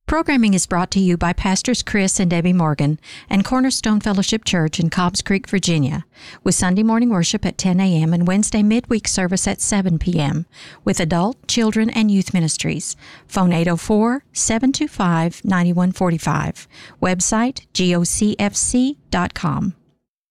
Programming is brought to you by Pastors Chris and Debbie Morgan and Cornerstone Fellowship Church in Cobbs Creek, Virginia, with Sunday morning worship at 10 a.m. and Wednesday midweek service at 7 p.m. with adult, children, and youth ministries. Phone 804-725-9145. Website, gocfc.com.